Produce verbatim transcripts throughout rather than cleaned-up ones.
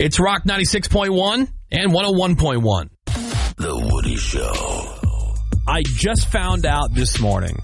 It's Rock ninety-six point one and one oh one point one. The Woody Show. I just found out this morning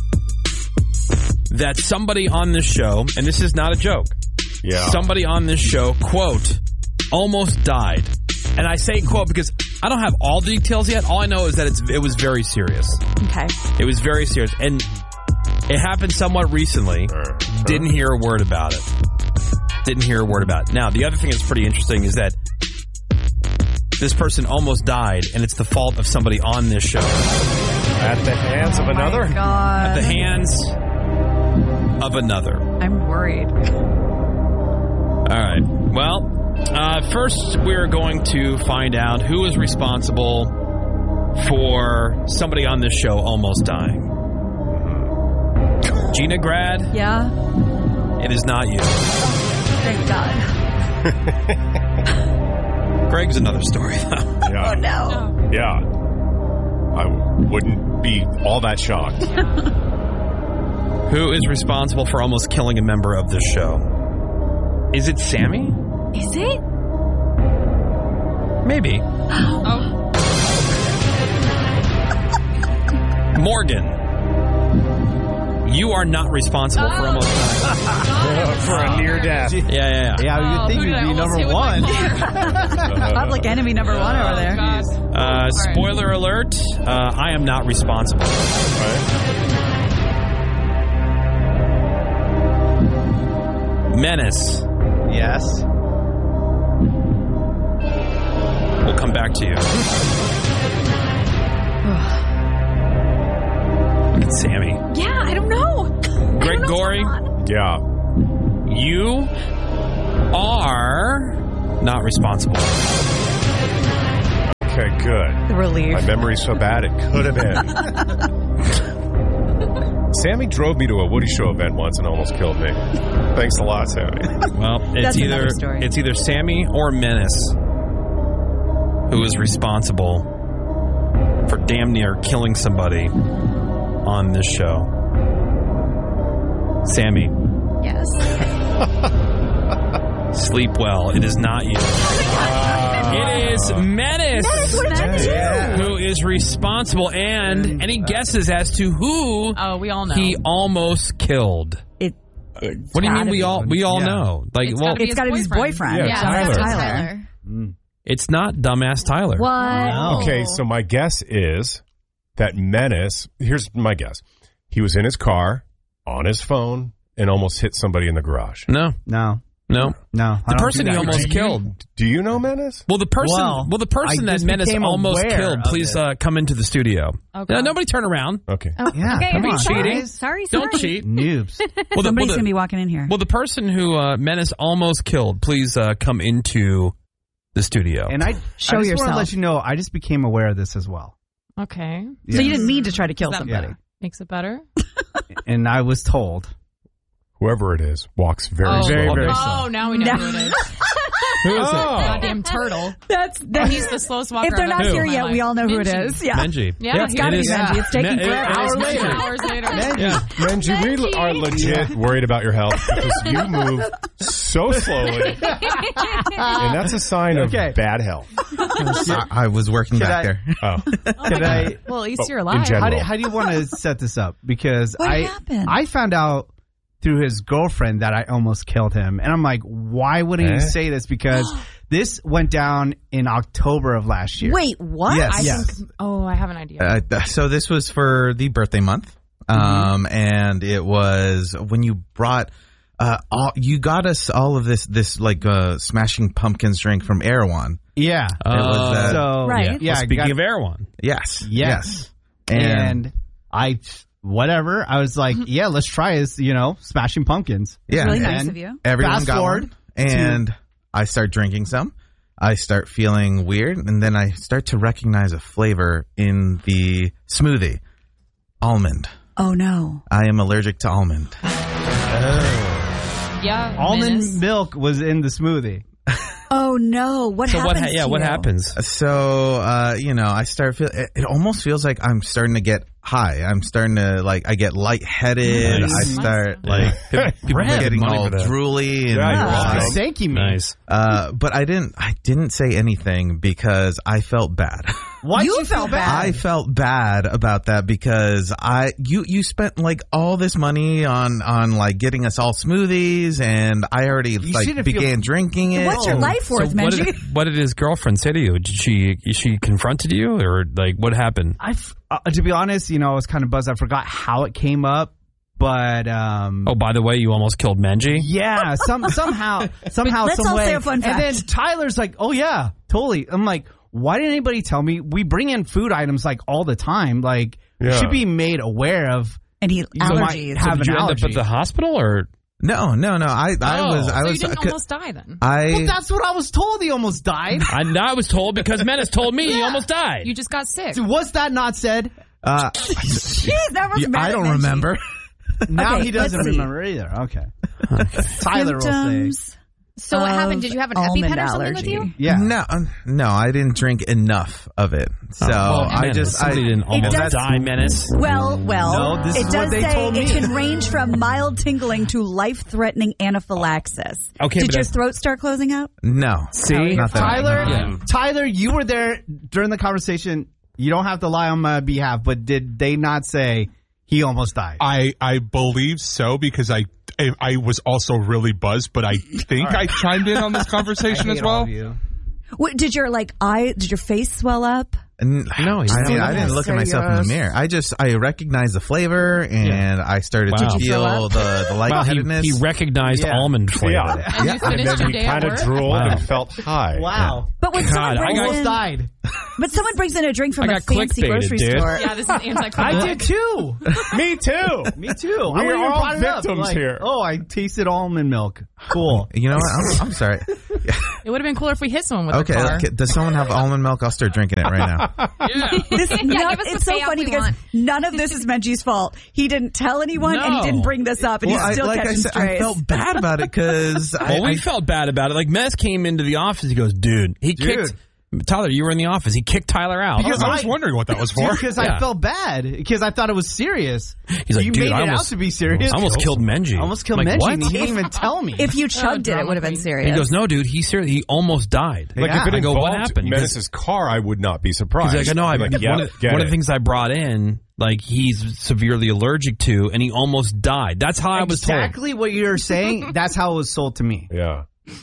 that somebody on this show, and this is not a joke, Yeah. somebody on this show, quote, almost died. And I say quote because I don't have all the details yet. All I know is that it's, it was very serious. Okay. It was very serious. And it happened somewhat recently. Didn't hear a word about it. Didn't hear a word about it. Now, the other thing that's pretty interesting is that this person almost died, and it's the fault of somebody on this show. At the hands of another? Oh my God. At the hands of another. I'm worried. All right. Well, uh, first we're going to find out who is responsible for somebody on this show almost dying. Gina Grad? Yeah? It is not you. Thank God. Greg's another story, though. Yeah. Oh, no. Yeah. I wouldn't be all that shocked. Who is responsible for almost killing a member of this show? Is it Sammy? Is it? Maybe. Oh. Morgan. You are not responsible for almost dying. For a near death. Yeah, yeah, yeah. Yeah, Oh, you'd think who did you'd I be almost number hit with my one. Public enemy number one over there. God. Uh, spoiler alert, uh, I am not responsible. Menace. Yes. We'll come back to you. It's Sammy. Yeah, I don't know. Greg Gorey, Yeah. you are not responsible. Okay, good. The relief. My memory's so bad it could have been. Sammy drove me to a Woody Show event once and almost killed me. Thanks a lot, Sammy. Well, it's That's either another story. it's either Sammy or Menace who is responsible for damn near killing somebody on this show. Sammy, Yes. sleep well. It is not you. Uh, It is Menace, Menace, what did I do? Yeah. who is responsible. And any guesses as to who Oh, we all know. he almost killed? It, it's What do you mean gotta we be. all we all Yeah. know? Like, It's well, gotta be It's got to be his boyfriend. Yeah, Yeah, Tyler. it's Tyler. Tyler. it's not dumbass Tyler. What? No. Okay, so my guess is that Menace, here's my guess. He was in his car, on his phone, and almost hit somebody in the garage. No, No. no. No. I The don't person do he that. almost Do you- killed. Do you know Menace? Well, the person, well, Well, the person I that just Menace became almost aware killed. of Please it. uh, come into the studio. Okay. No, nobody turn around. Okay. Oh, Yeah, okay, come okay, on, sorry. guys. Sorry, sorry. Don't cheat. Noobs. Well, the, well, Somebody's the, going to be walking in here. well, the person who uh, Menace almost killed. Please uh, come into the studio. And I, Show I just want yourself. to let you know, I just became aware of this as well. Okay. So Yes. you didn't mean to try to kill Is that somebody. Yeah. Makes it better. And I was told. Whoever it is walks very oh, very, slowly. very oh, now we know No. who it is. Who is it? Oh. Goddamn turtle. That's that. He's the slowest walker. If they're I've not ever here seen in yet, my we life. all know who it Benji. is. Yeah. Benji. Yeah, It's he got to be is. Benji. It's taking Me- it- forever. it's- Hour later. Hours later. Yeah. Benji, we are legit worried about your health because you move so slowly. And that's a sign of Okay. bad health. I, I was working Can back I- there. Oh. Could I? Well, at least Oh, you're in alive. general. How do, how do you want to set this up? Because What I happened? I found out through his girlfriend that I almost killed him, and I'm like, why wouldn't Eh? you say this? Because this went down in October of last year. Wait, what? Yes. I Yes. think. Oh, I have an idea. Uh, th- so this was for the birthday month, um, and it was when you brought, uh, all, you got us all of this, this like uh, Smashing Pumpkins drink from Erewhon. Yeah. Oh. was that- so Right. Yeah. Well, speaking got- of Erewhon, Yes, Yes. and, and I whatever. I was like, yeah, let's try this. You know, Smashing Pumpkins. yeah, Really nice And of you. everyone Fast got forward one, and I start drinking some. I start feeling weird, and then I start to recognize a flavor in the smoothie. Almond. Oh, no. I am allergic to almond. yeah. Almond Menace. milk was in the smoothie. Oh, no. What so what? happens Ha- yeah, to what you? happens? So, uh, you know, I start feel it, it almost feels like I'm starting to get high. I'm starting to like. I get lightheaded. Nice. I start like People getting getting money all for that. drooly and Yeah, you're like, welcome. Thank you, man. Nice. uh, but I didn't. I didn't say anything because I felt bad. Why You you feel felt bad? I felt bad about that because I you you spent like all this money on on like getting us all smoothies, and I already like shouldn't feel- began drinking it. What's your life So worth, what Menji? did, what did his girlfriend say to you? Did she she confronted you, or like what happened? I f- uh, to be honest, you know, I was kind of buzzed. I forgot how it came up, but um, Oh, by the way, you almost killed Menji. yeah, some somehow somehow Let's some all way. say a fun And then fact. Tyler's like, "Oh yeah, totally." I'm like, "Why didn't anybody tell me? We bring in food items like all the time. Like, you Yeah. should be made aware of." And he You might allergies. have Did an you end up allergy. at the hospital, or No, no, no. I I Oh. was I So was you didn't I could- almost die then. I Well, that's what I was told. He almost died. I, I was told because Menace told me he almost died. You just got sick. Was that not said? uh, Jeez, that was yeah, mad I at don't Menji. remember. Now Okay, he doesn't let's see. remember either. Okay. Tyler will say. Symptoms So what of happened? Did you have an almond EpiPen or something with allergy. you? Yeah. No, um, no, I didn't drink enough of it. So Oh, I Menace, just I somebody didn't almost does- die, Menace. Well, well, No, this it is does what they say told it me. can range from mild tingling to life-threatening anaphylaxis. Okay, Did but your that's- throat start closing out? no. See, Not that I- Tyler, Yeah. Tyler, you were there during the conversation. You don't have to lie on my behalf, but did they not say he almost died? I, I believe so because I, I I was also really buzzed, but I think I chimed in on this conversation as well. What, did your like eye? Did your face swell up? N- No, he's I mean, not. I didn't look at Yes, myself in the yes. mirror. I just I recognized the flavor, and I started Wow. to Did you throw feel up? the the Wow, he, lightheadedness. he recognized Yeah. almond flavor. Yeah. And you And finished your then he day at kind of work? drooled Wow. and felt high. Wow. But when God, someone I brings got- Almost in, died. but someone brings in a drink from I a got fancy clickbaited, grocery dude. store. Yeah, this is anti. I did too. Me too. Me too. We I are wouldn't even all brought it up. victims Like, here. Oh, I tasted almond milk. Cool. You know what? I'm, I'm sorry. It would have been cooler if we hit someone with Okay, the car. okay, does someone have almond milk? I'll start drinking it right now. This, Yeah, no, give us the it's so payout funny we because want. none of this is Menji's fault. He didn't tell anyone, and he No. didn't bring this up, and Well, he's I, still like I catching said, I strays. felt bad about it because Well, we I, felt bad about it. Like Menace came into the office. He goes, "Dude, he kicked Tyler. You were in the office. He kicked Tyler out." Because I was I- wondering what that was for. Because Yeah. I felt bad. Because I thought it was serious. He's like, you "Dude, made I it almost- out to be serious. I almost killed Menji. I almost killed Like, Menji, what? and he didn't even tell me. If you chugged it, it drama would have been queen. serious. He goes, "No, dude. He ser- he almost died." Like Yeah. if it I go, involved "What happened?" He goes- Menace's car, I would not be surprised. He's like, "I know. I, I'm like, yeah, one, of, get one of it. the things I brought in, like he's severely allergic to, and he almost died. That's how I was told." exactly what you're saying. That's how it was sold to me. Yeah.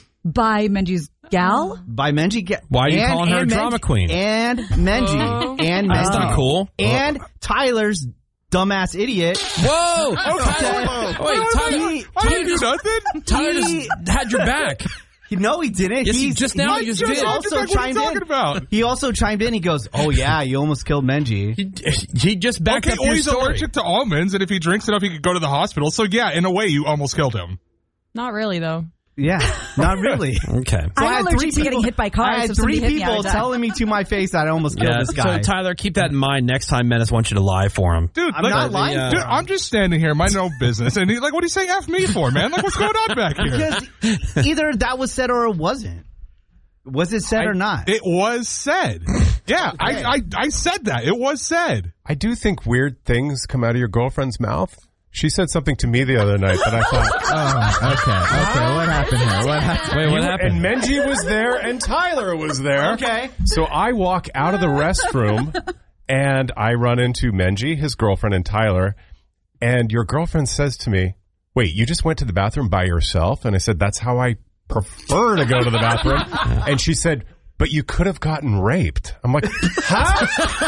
By Menji's gal? By Menji. Ga- Why are you and- calling her a and drama Menji- queen? And Menji. Oh. And That's Menji. not cool. And Tyler's dumbass idiot. Whoa! Tyler, wait, Tyler, He- I didn't do nothing. Tyler just he- had your back. He, no, he didn't. Yes, he He's, just now he just did. also What are you chimed talking in. about? He also chimed in. He goes, "Oh yeah, you almost killed Menji." He, he just backed Okay, up well, your he's story. allergic to almonds, and if he drinks enough, he could go to the hospital. So yeah, in a way, you almost killed him. Not really though. Yeah, not really. Okay. So I I'm had allergic three to getting people- hit by cars, I had so somebody three hit me, I people would die. telling me to my face that I almost killed Yeah, this guy. so Tyler, keep that in mind next time Menace wants you to lie for him. Dude, I'm like, not lying. uh, Dude, I'm just standing here, mind no business, and he's like, "What are you saying F me for, man? Like, what's going on back here?" Because either that was said or it wasn't. Was it said or not? It was said. Yeah, Okay. I, I I said that. It was said. I do think weird things come out of your girlfriend's mouth. She said something to me the other night that I thought, oh, okay, okay. What happened here? What happened? Wait, what You- happened? and Menji was there and Tyler was there. Okay. So I walk out of the restroom and I run into Menji, his girlfriend, and Tyler. And your girlfriend says to me, "Wait, you just went to the bathroom by yourself?" And I said, "That's how I prefer to go to the bathroom." And she said, "But you could have gotten raped." I'm like, huh?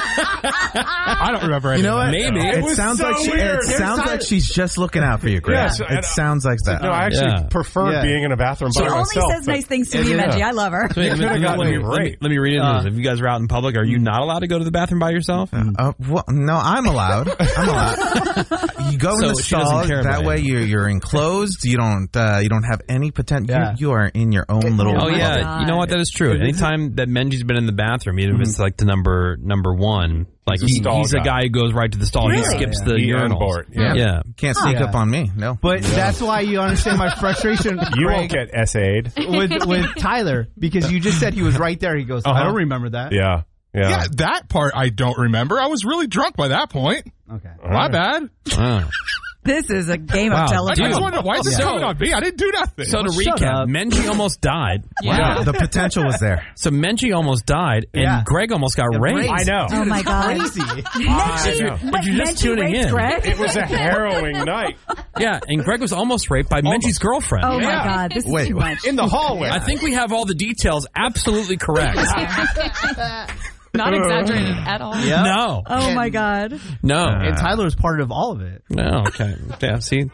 I don't remember any You know of what? that. Maybe. It It was sounds so like she, weird. it sounds like she's just looking out for you, Greg. Yeah, so- it sounds like that. No, I actually Yeah. preferred Yeah. being in a bathroom She by only myself. says but- nice things to me, Yeah. Menji. I love her. Wait, let, me, could've let, gotten me, me let, me, raped. let me read into Uh, this. If you guys are out in public, are you not allowed to go to the bathroom by yourself? Uh, well, no, I'm allowed. I'm allowed. You go So in the she doesn't stall. care That about way, it. you're you're enclosed. You don't uh, you don't have any potential. Yeah. You, you are in your own little. Oh my yeah, God. you know what? That is true. Anytime that Menji's been in the bathroom, even if it's like the number number one, like He's a he, stall he's a guy. guy who goes right to the stall. He Really? skips Yeah. the He and urinals. Bart, Yeah. yeah. Can't sneak Yeah. up on me. No. But that's why you understand my frustration You Greg, won't get S A'd. with with Tyler because you just said he was right there. He goes, "I Uh-huh. don't remember that." Yeah. Yeah. Yeah, that part I don't remember. I was really drunk by that point. Okay. My bad. Wow. This is a game Wow, of I telephone. just wonder why is this So- coming on me? I didn't do nothing. So to Shut recap, up. Menji almost died. Yeah. The potential was there. So Menji almost died, and Yeah. Greg almost got raped. raped. I know. Oh my God. Crazy. I know. If you're just tuning in, It was a harrowing night. yeah, and Greg was almost raped by Menji's girlfriend. Oh Yeah. my God. This is Wait, too much. In the hallway. I think we have all the details absolutely correct. Not exaggerated at all. No, Oh my God. no, And Tyler's part of all of it. no. Okay, yeah. See,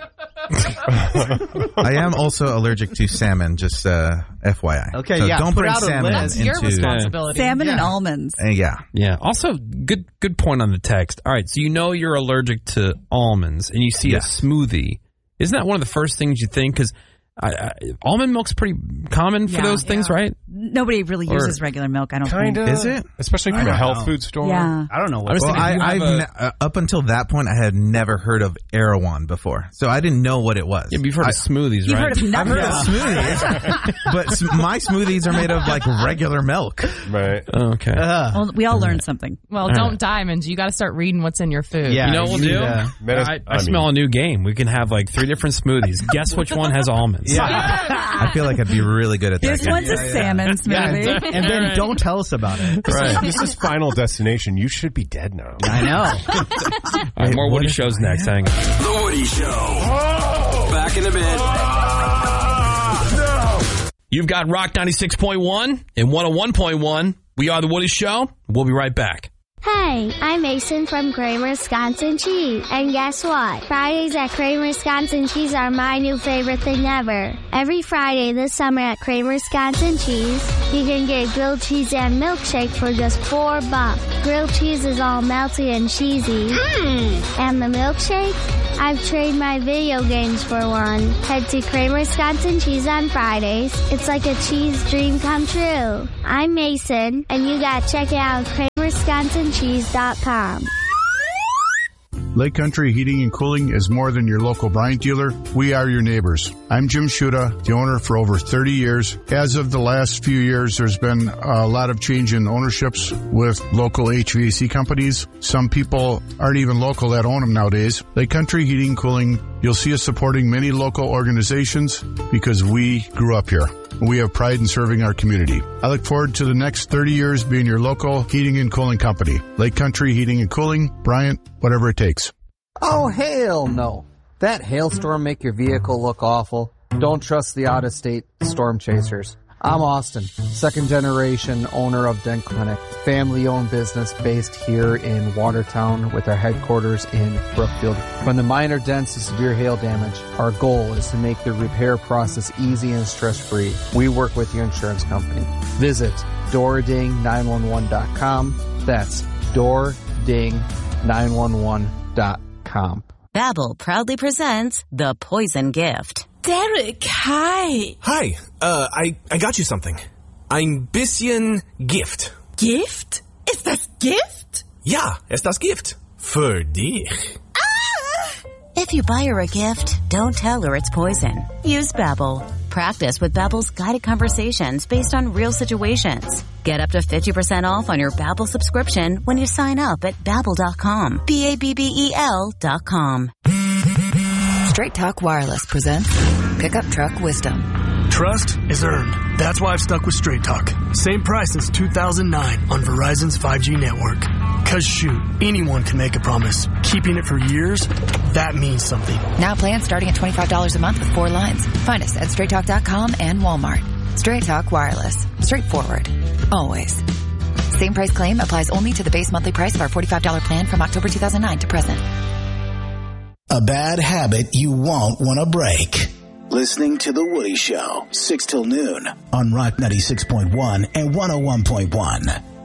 I am also allergic to salmon, just uh, F Y I. Okay, so yeah, don't put bring out a salmon list. That's your into. responsibility. Salmon and Yeah. almonds. Uh, yeah. yeah. Also, good good point on the text. All right, so you know you're allergic to almonds, and you see Yeah. a smoothie. Isn't that one of the first things you think? Because I, I, almond milk's pretty common for Yeah. those things, right? Nobody really Or- uses regular milk, I don't Kind think. of. Is it? Especially from I a don't health know. food store. Yeah. I don't know I what. was Well, thinking I, if you I've have a- ne- uh, up until that point, I had never heard of Erewhon before, so I didn't know what it was. Yeah, but you've heard I, of smoothies, You've right? heard of I've nuts. heard of smoothies, but s- my smoothies are made of like regular milk. Right. Okay. Ugh. Well, we all learned something. Well, don't diamond. You got to start reading what's in your food. Yeah. You know what we'll you do? need, uh, Metas- I, I, I mean- smell a new game. We can have like three different smoothies. Guess which one has almonds? I feel like I'd be really good at that. This game. one's a salmon smoothie. And then don't tell us about it. Right. This is Final Destination. You should be dead now. I know. All right, more Woody shows next. Hang on. The Woody Show. Back in a bit. You've got Rock ninety-six point one and one oh one point one. We are The Woody Show. We'll be right back. Hey, I'm Mason from Kramer Wisconsin Cheese. And guess what? Fridays at Kramer Wisconsin Cheese are my new favorite thing ever. Every Friday this summer at Kramer Wisconsin Cheese, you can get grilled cheese and milkshake for just four bucks. Grilled cheese is all melty and cheesy. Mmm. And the milkshake? I've traded my video games for one. Head to Kramer Wisconsin Cheese on Fridays. It's like a cheese dream come true. I'm Mason, and you gotta check it out at kramer wisconsin cheese dot com. Lake Country Heating and Cooling is more than your local Bryant dealer. We are your neighbors. I'm Jim Shuda, the owner for over thirty years. As of the last few years, there's been a lot of change in ownerships with local H V A C companies. Some people aren't even local that own them nowadays. Lake Country Heating and Cooling, you'll see us supporting many local organizations because we grew up here. We have pride in serving our community. I look forward to the next thirty years being your local heating and cooling company. Lake Country Heating and Cooling, Bryant, whatever it takes. Oh, hell no. That hailstorm make your vehicle look awful? Don't trust the out-of-state storm chasers. I'm Austin, second generation owner of Dent Clinic, family-owned business based here in Watertown with our headquarters in Brookfield. From the minor dents to severe hail damage, our goal is to make the repair process easy and stress-free. We work with your insurance company. Visit door ding nine one one dot com. That's door ding nine one one dot com. Babbel proudly presents The Poison Gift. Derek, hi. Hi, uh, I, I got you something. Ein bisschen Gift. Gift? Ist das Gift? Ja, ist das Gift. Für dich. If you buy her a gift, don't tell her it's poison. Use Babbel. Practice with Babbel's guided conversations based on real situations. Get up to fifty percent off on your Babbel subscription when you sign up at babbel dot com. B A B B E L dot com. Straight Talk Wireless presents Pickup Truck Wisdom. Trust is earned. That's why I've stuck with Straight Talk. Same price since two thousand nine on Verizon's five G network. Cause shoot, anyone can make a promise. Keeping it for years, that means something. Now plans starting at twenty-five dollars a month with four lines. Find us at straight talk dot com and Walmart. Straight Talk Wireless. Straightforward. Always. Same price claim applies only to the base monthly price of our forty-five dollars plan from October two thousand nine to present. A bad habit you won't want to break. Listening to The Woody Show, six till noon on Rock ninety-six point one and one oh one point one.